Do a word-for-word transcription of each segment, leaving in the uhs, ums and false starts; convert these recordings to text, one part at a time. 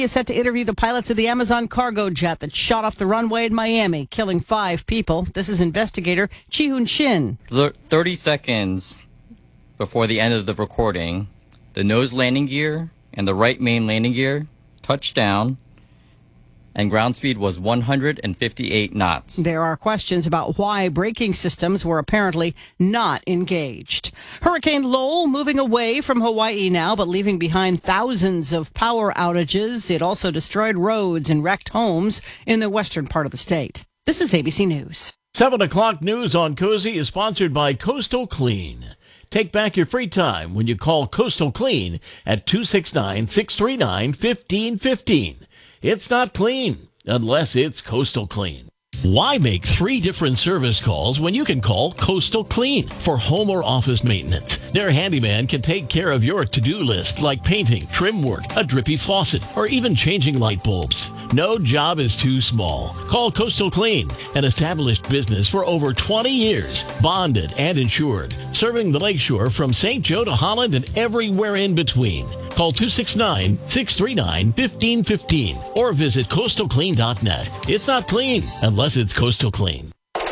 is set to interview the pilots of the Amazon cargo jet that shot off the runway in Miami, killing five people. This is investigator Chi-Hoon Shin. thirty seconds before the end of the recording, the nose landing gear and the right main landing gear touched down, and ground speed was one hundred fifty-eight knots. There are questions about why braking systems were apparently not engaged. Hurricane Lowell moving away from Hawaii now, but leaving behind thousands of power outages. It also destroyed roads and wrecked homes in the western part of the state. This is A B C News. seven o'clock news on Cozy is sponsored by Coastal Clean. Take back your free time when you call Coastal Clean at two six nine, six three nine, one five one five. It's not clean unless it's Coastal Clean. Why make three different service calls when you can call Coastal Clean for home or office maintenance? Their handyman can take care of your to-do list like painting, trim work, a drippy faucet, or even changing light bulbs. No job is too small. Call Coastal Clean, an established business for over twenty years, bonded and insured, serving the Lakeshore from Saint Joe to Holland and everywhere in between. Call two six nine, six three nine, one five one five or visit coastal clean dot net. It's not clean unless it's Coastal Clean.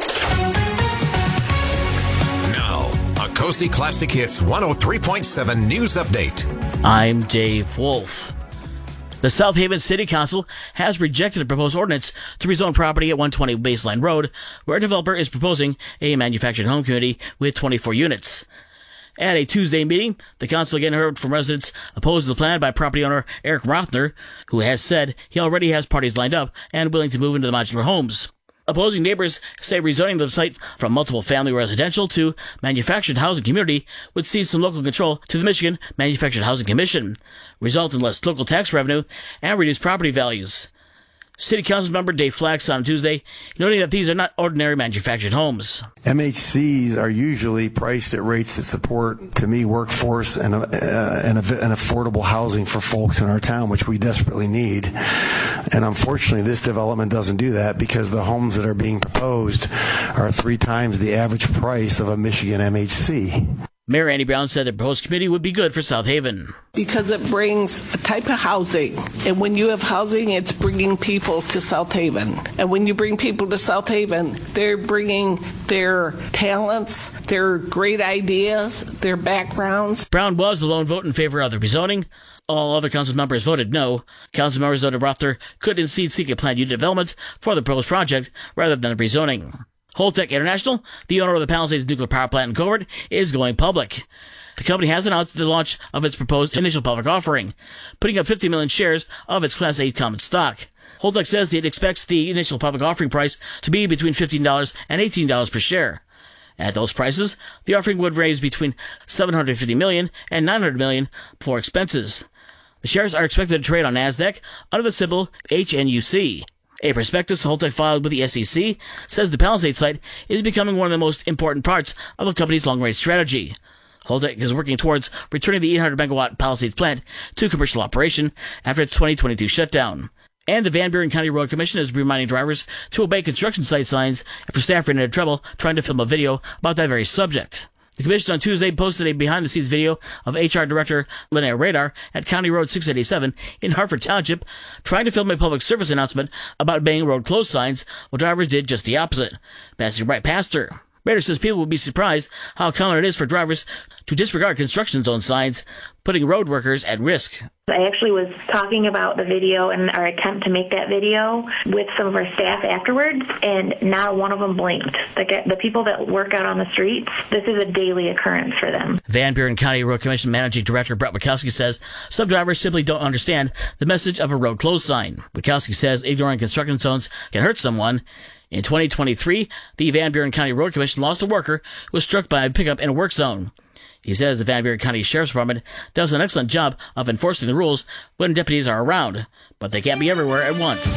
Now, a Cozy Classic Hits one oh three point seven News Update. I'm Dave Wolf. The South Haven City Council has rejected a proposed ordinance to rezone property at one twenty Baseline Road, where a developer is proposing a manufactured home community with twenty-four units. At a Tuesday meeting, the council again heard from residents opposed to the plan by property owner Eric Rothner, who has said he already has parties lined up and willing to move into the modular homes. Opposing neighbors say rezoning the site from multiple family residential to manufactured housing community would cede some local control to the Michigan Manufactured Housing Commission, result in less local tax revenue, and reduced property values. City Council member Dave Flax on Tuesday, noting that these are not ordinary manufactured homes. M H Cs are usually priced at rates that support, to me, workforce and, uh, and, and affordable housing for folks in our town, which we desperately need. And unfortunately, this development doesn't do that because the homes that are being proposed are three times the average price of a Michigan M H C. Mayor Andy Brown said the proposed committee would be good for South Haven. Because it brings a type of housing. And when you have housing, it's bringing people to South Haven. And when you bring people to South Haven, they're bringing their talents, their great ideas, their backgrounds. Brown was the lone vote in favor of the rezoning. All other council members voted no. Council members voted Rother could instead seek a planned unit development for the proposed project rather than a rezoning. Holtec International, the owner of the Palisades nuclear power plant in Covert, is going public. The company has announced the launch of its proposed initial public offering, putting up fifty million shares of its Class eight common stock. Holtec says it expects the initial public offering price to be between fifteen dollars and eighteen dollars per share. At those prices, the offering would raise between seven hundred fifty million dollars and nine hundred million dollars before expenses. The shares are expected to trade on NASDAQ under the symbol H N U C. A prospectus Holtec filed with the S E C says the Palisades site is becoming one of the most important parts of the company's long-range strategy. Holtec is working towards returning the eight hundred megawatt Palisades plant to commercial operation after its twenty twenty-two shutdown. And the Van Buren County Road Commission is reminding drivers to obey construction site signs after staff ran into trouble trying to film a video about that very subject. The commission on Tuesday posted a behind-the-scenes video of H R Director Linnea Radar at County Road six eighty-seven in Hartford Township trying to film a public service announcement about obeying road closed signs, while drivers did just the opposite, passing right past her. Radar says people will be surprised how common it is for drivers to disregard construction zone signs, putting road workers at risk. I actually was talking about the video and our attempt to make that video with some of our staff afterwards, and not one of them blinked. The, the people that work out on the streets, this is a daily occurrence for them. Van Buren County Road Commission Managing Director Brett Wachowski says some drivers simply don't understand the message of a road closed sign. Wachowski says ignoring construction zones can hurt someone. In twenty twenty-three, the Van Buren County Road Commission lost a worker who was struck by a pickup in a work zone. He says the Van Buren County Sheriff's Department does an excellent job of enforcing the rules when deputies are around, but they can't be everywhere at once.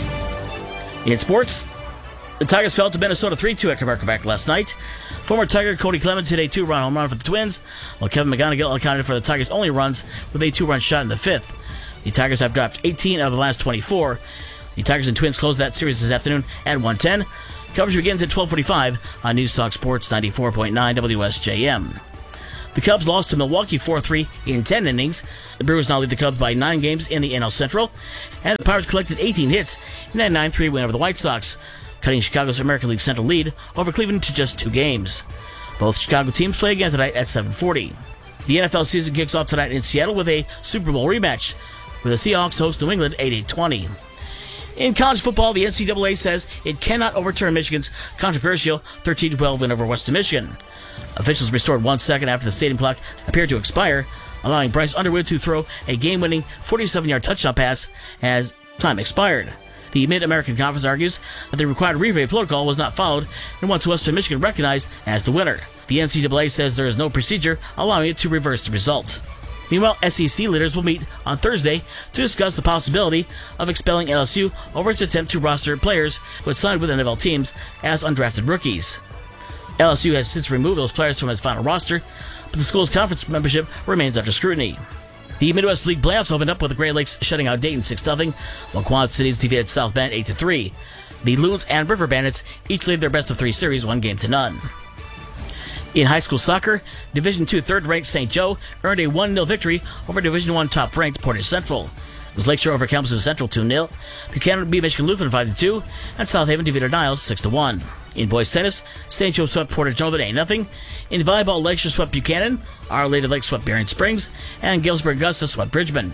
In sports, the Tigers fell to Minnesota three two at Quebec last night. Former Tiger Cody Clemens hit a two-run home run for the Twins, while Kevin McGonigal accounted for the Tigers' only runs with a two-run shot in the fifth. The Tigers have dropped eighteen of the last twenty-four. The Tigers and Twins close that series this afternoon at one ten. Coverage begins at twelve forty-five on News Talk Sports ninety-four point nine W S J M. The Cubs lost to Milwaukee four three in ten innings. The Brewers now lead the Cubs by nine games in the N L Central. And the Pirates collected eighteen hits in that nine three win over the White Sox, cutting Chicago's American League Central lead over Cleveland to just two games. Both Chicago teams play again tonight at seven forty. The N F L season kicks off tonight in Seattle with a Super Bowl rematch, where the Seahawks host New England at eight twenty. In college football, the N C double A says it cannot overturn Michigan's controversial thirteen twelve win over Western Michigan. Officials restored one second after the stadium clock appeared to expire, allowing Bryce Underwood to throw a game-winning forty-seven-yard touchdown pass as time expired. The Mid-American Conference argues that the required replay protocol was not followed and wants Western Michigan recognized as the winner. The N C double A says there is no procedure allowing it to reverse the result. Meanwhile, S E C leaders will meet on Thursday to discuss the possibility of expelling L S U over its attempt to roster players who had signed with N F L teams as undrafted rookies. L S U has since removed those players from its final roster, but the school's conference membership remains under scrutiny. The Midwest League playoffs opened up with the Great Lakes shutting out Dayton six nothing, while Quad Cities defeated South Bend eight to three. The Loons and River Bandits each lead their best of three series one game to none. In high school soccer, Division two third-ranked Saint Joe earned a one nil victory over Division one top-ranked Portage Central. It was Lakeshore over Kalamazoo Central two nil, Buchanan beat Michigan Lutheran five to two, and South Haven defeated Niles six to one. In boys tennis, Saint Joe swept Portage Northern eight nothing. In volleyball, Lakeshore swept Buchanan, Our Lady Lake swept Berrien Springs, and Galesburg Augusta swept Bridgman.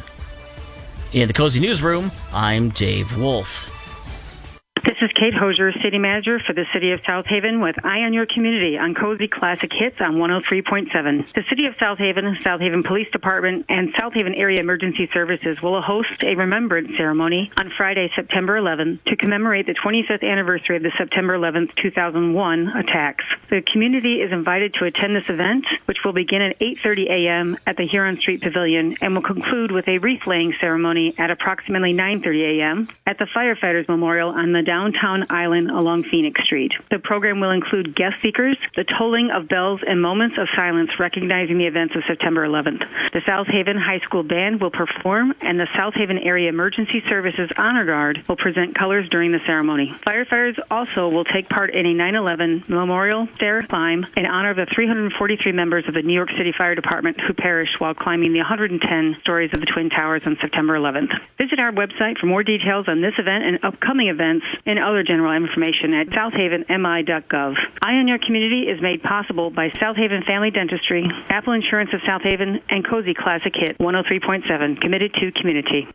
In the Cozy Newsroom, I'm Dave Wolf. This is Kate Hosier, City Manager for the City of South Haven with Eye on Your Community on Cozy Classic Hits on one oh three point seven. The City of South Haven, South Haven Police Department, and South Haven Area Emergency Services will host a remembrance ceremony on Friday, September eleventh to commemorate the twenty-fifth anniversary of the September eleventh, two thousand one attacks. The community is invited to attend this event, which will begin at eight thirty a.m. at the Huron Street Pavilion and will conclude with a wreath-laying ceremony at approximately nine thirty a.m. at the Firefighters Memorial on the downtown island along Phoenix Street. The program will include guest speakers, the tolling of bells, and moments of silence recognizing the events of September eleventh. The South Haven High School Band will perform, and the South Haven Area Emergency Services Honor Guard will present colors during the ceremony. Firefighters also will take part in a nine eleven memorial stair climb in honor of the three hundred forty-three members of the New York City Fire Department who perished while climbing the one hundred ten stories of the Twin Towers on September eleventh. Visit our website for more details on this event and upcoming events and other general information at south haven m i dot gov. Eye on Your Community is made possible by South Haven Family Dentistry, Apple Insurance of South Haven, and Cozy Classic Hit one oh three point seven, committed to community.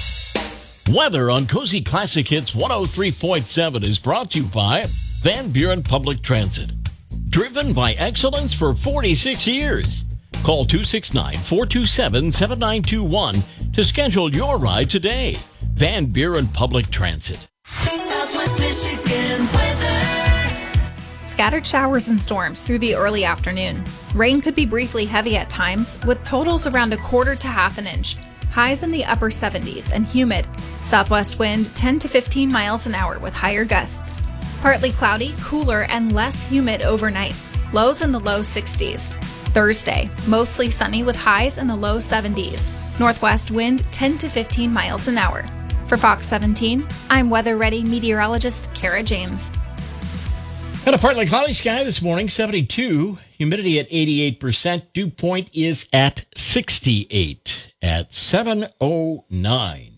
Weather on Cozy Classic Hits one oh three point seven is brought to you by Van Buren Public Transit. Driven by excellence for forty-six years. Call two six nine, four two seven, seven nine two one to schedule your ride today. Van Buren Public Transit. Southwest Michigan weather. Scattered showers and storms through the early afternoon. Rain could be briefly heavy at times, with totals around a quarter to half an inch. Highs in the upper seventies and humid. Southwest wind ten to fifteen miles an hour with higher gusts. Partly cloudy, cooler, and less humid overnight. Lows in the low sixties. Thursday, mostly sunny with highs in the low seventies. Northwest wind ten to fifteen miles an hour. For Fox seventeen, I'm Weather Ready meteorologist Kara James. And a partly cloudy sky this morning, seventy-two. Humidity at eighty-eight percent. Dew point is at sixty-eight at seven oh nine.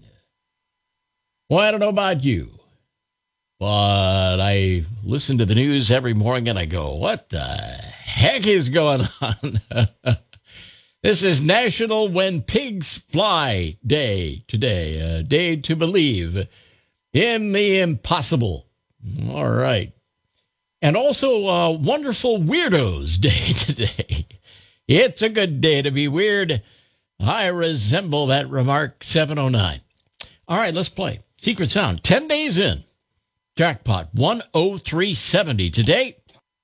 Well, I don't know about you, but I listen to the news every morning and I go, what the heck is going on? This is National When Pigs Fly Day today, a day to believe in the impossible. All right. And also uh, Wonderful Weirdos Day today. It's a good day to be weird. I resemble that remark, seven oh nine. All right, let's play. Secret Sound, ten days in. Jackpot, one oh three seventy today.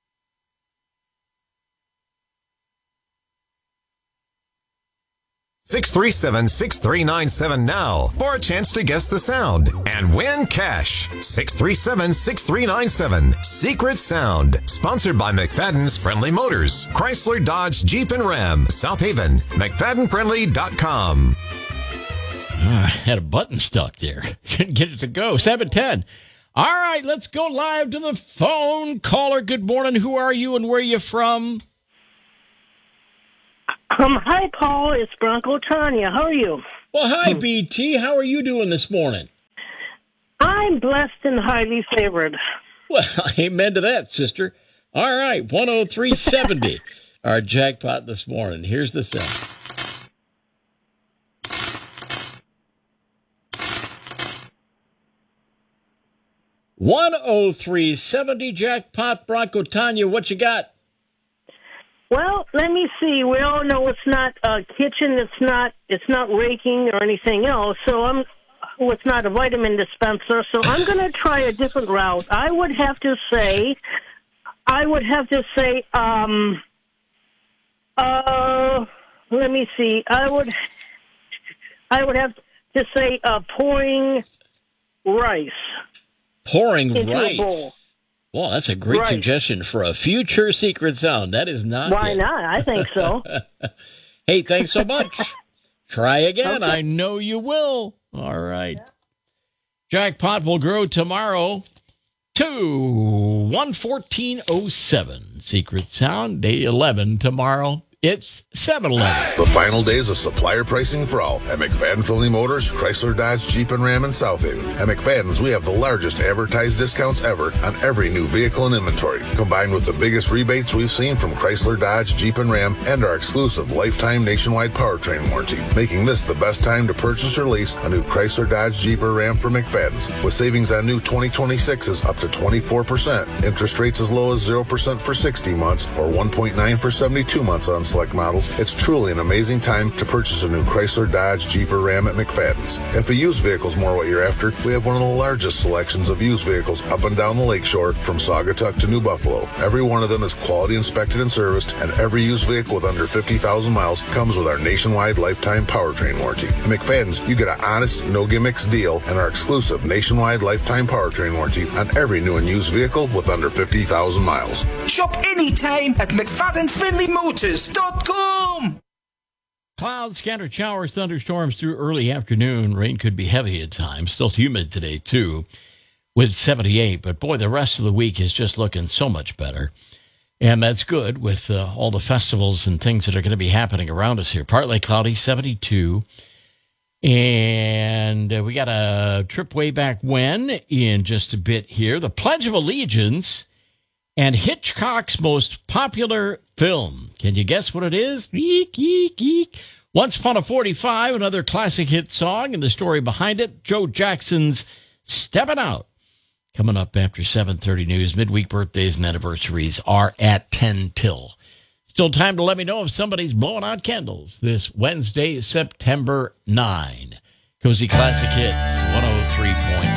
six three seven, six three nine seven now for a chance to guess the sound and win cash. six three seven, six three nine seven. Secret Sound. Sponsored by McFadden's Friendly Motors. Chrysler, Dodge, Jeep, and Ram. South Haven. McFadden Friendly dot com. Uh, I had a button stuck there. Couldn't get it to go. seven ten. All right, let's go live to the phone. Caller, good morning. Who are you and where are you from? Um, hi, Paul. It's Bronco Tanya. How are you? Well, hi, B T. How are you doing this morning? I'm blessed and highly favored. Well, amen to that, sister. All right, one oh three seventy, our jackpot this morning. Here's the sound. one oh three seventy jackpot, Bronco Tanya. What you got? Well, let me see. We all know it's not a kitchen. It's not. It's not raking or anything else. So I'm. Well, it's not a vitamin dispenser. So I'm going to try a different route. I would have to say. I would have to say. Um. Uh. Let me see. I would. I would have to say uh, pouring rice. Pouring into rice. a bowl. Well, that's a great Right. suggestion for a future secret sound. That is not. Why yet. not? I think so. Hey, thanks so much. Try again. Okay. I know you will. All right. Jackpot will grow tomorrow to one fourteen oh seven. Secret sound, day eleven tomorrow. It's seven eleven. The final days of supplier pricing for all at McFadden Finley Motors, Chrysler, Dodge, Jeep, and Ram in South Haven. At McFadden's, we have the largest advertised discounts ever on every new vehicle in inventory, combined with the biggest rebates we've seen from Chrysler, Dodge, Jeep, and Ram, and our exclusive lifetime nationwide powertrain warranty, making this the best time to purchase or lease a new Chrysler, Dodge, Jeep, or Ram from McFadden's, with savings on new twenty twenty-sixes up to twenty-four percent, interest rates as low as zero percent for sixty months, or one point nine for seventy-two months on select models. It's truly an amazing time to purchase a new Chrysler, Dodge, Jeep, or Ram at McFadden's. If a used vehicle is more what you're after, we have one of the largest selections of used vehicles up and down the lakeshore from Saugatuck to New Buffalo. Every one of them is quality inspected and serviced, and every used vehicle with under fifty thousand miles comes with our nationwide lifetime powertrain warranty. At McFadden's, you get an honest, no gimmicks deal and our exclusive nationwide lifetime powertrain warranty on every new and used vehicle with under fifty thousand miles. Shop anytime at McFadden Finley Motors dot com. Clouds, scattered showers, thunderstorms through early afternoon. Rain could be heavy at times. Still humid today, too, with seventy-eight. But, boy, the rest of the week is just looking so much better. And that's good with uh, all the festivals and things that are going to be happening around us here. Partly cloudy, seventy-two. And uh, we got a trip way back when in just a bit here. The Pledge of Allegiance and Hitchcock's most popular film. Can you guess what it is? Eek, eek, eek. Once Upon a forty-five, another classic hit song, and the story behind it, Joe Jackson's Steppin' Out. Coming up after seven thirty news, midweek birthdays and anniversaries are at ten till. Still time to let me know if somebody's blowing out candles this Wednesday, September ninth. Cozy Classic Hits, one oh three.